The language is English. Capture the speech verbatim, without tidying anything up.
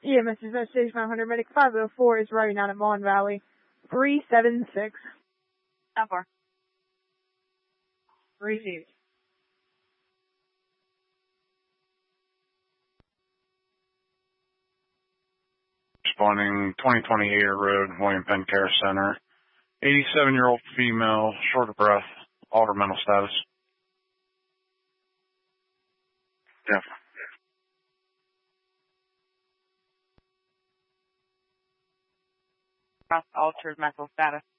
Yeah, Mister Station nine hundred, Medic five oh four is riding out at Mon Valley. three seven six. How far? Received. Responding twenty twenty Ader Road, William Penn Care Center. eighty-seven-year-old female, short of breath, altered mental status. Definitely. Altered mental status.